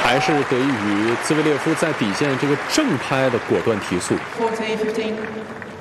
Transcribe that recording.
还是得益于兹维列夫在底线这个正拍的果断提速。 40-15